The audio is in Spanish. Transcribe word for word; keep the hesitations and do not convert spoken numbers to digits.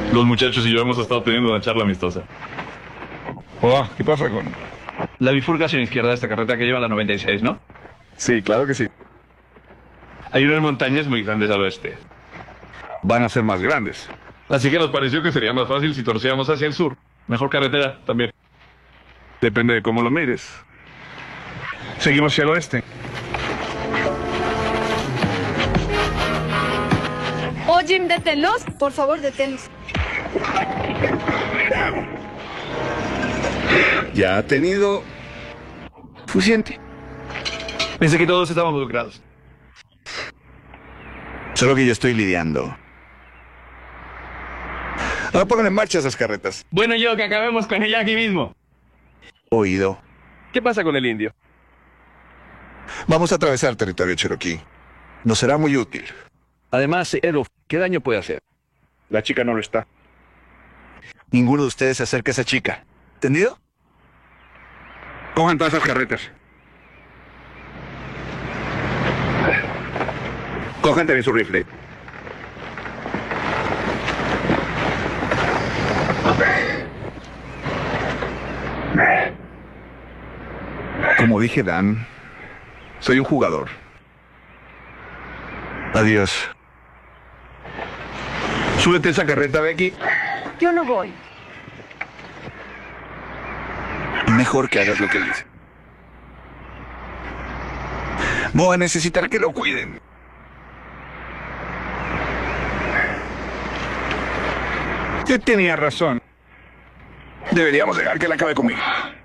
Los muchachos y yo hemos estado teniendo una charla amistosa. Oh, ¿qué pasa con...? La bifurcación izquierda de esta carretera que lleva a la noventa y seis, ¿no? Sí, claro que sí. Hay unas montañas muy grandes al oeste. Van a ser más grandes. Así que nos pareció que sería más fácil si torcíamos hacia el sur. Mejor carretera también. Depende de cómo lo mires. Seguimos hacia el oeste. Oh, Jim, deténlos. Por favor, deténlos. Ya ha tenido... suficiente. Pensé que todos estaban involucrados. Solo que yo estoy lidiando. Ahora pongan en marcha esas carretas. Bueno, yo que acabemos con ella aquí mismo. Oído. ¿Qué pasa con el indio? Vamos a atravesar territorio cherokee. Nos será muy útil. Además, Edo, ¿qué daño puede hacer? La chica no lo está. Ninguno de ustedes se acerca a esa chica. ¿Entendido? Cojan todas esas carretas. Cojan también su rifle. Como dije, Dan, soy un jugador. Adiós. Súbete a esa carreta, Becky. Yo no voy. Mejor que hagas lo que él dice. Voy a necesitar que lo cuiden. Yo tenía razón. Deberíamos dejar que él acabe conmigo.